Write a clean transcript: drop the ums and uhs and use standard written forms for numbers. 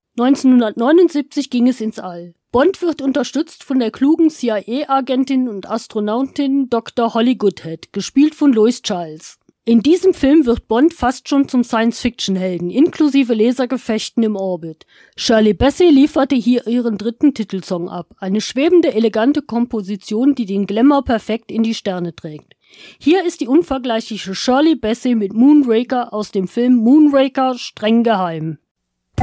1979 ging es ins All. Bond wird unterstützt von der klugen CIA-Agentin und Astronautin Dr. Holly Goodhead, gespielt von Lois Chiles. In diesem Film wird Bond fast schon zum Science-Fiction-Helden, inklusive Lasergefechten im Orbit. Shirley Bassey lieferte hier ihren dritten Titelsong ab. Eine schwebende, elegante Komposition, die den Glamour perfekt in die Sterne trägt. Hier ist die unvergleichliche Shirley Bassey mit Moonraker aus dem Film Moonraker streng geheim.